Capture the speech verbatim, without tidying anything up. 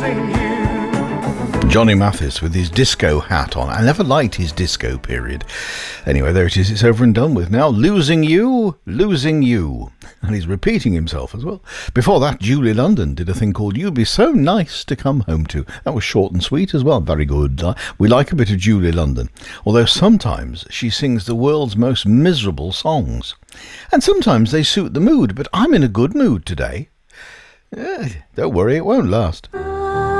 losing you. Johnny Mathis with his disco hat on. I never liked his disco period. Anyway, there it is. It's over and done with now. Losing You, Losing You. And he's repeating himself as well. Before that, Julie London did a thing called You'd Be So Nice to Come Home To. That was short and sweet as well. Very good. We like a bit of Julie London. Although sometimes she sings the world's most miserable songs. And sometimes they suit the mood. But I'm in a good mood today. Eh, don't worry, it won't last.